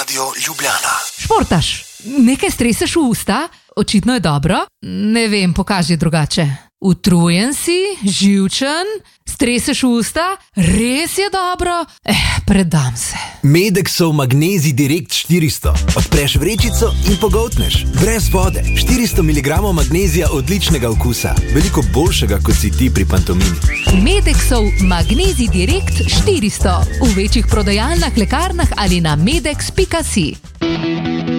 Radio Ljubljana. Športaš, nekaj streseš v usta? Očitno je dobro. Ne vem, pokaži drugače. Utrujen si, živčen, streseš v usta? Res je dobro? Predam se. Medexov Magnezij Direkt 400. Odpreš vrečico in pogoltneš. Brez vode. 400 mg magnezija odličnega okusa. Veliko boljšega, kot si ti pri pantomimi. Medexov Magnezij Direkt 400. V večjih prodajalnah, lekarnah ali na medex.si.